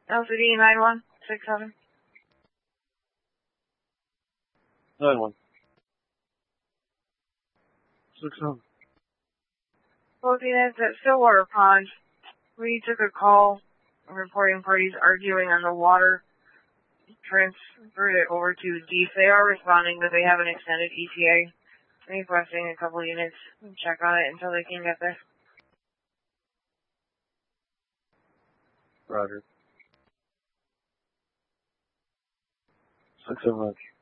LCD 9167. 9167. Both units at Stillwater Pond. We took a call reporting parties arguing on the water. Transferred it over to Deep. They are responding that they have an extended ETA. Requesting a couple units and check on it until they can get there. Roger. 6 so much.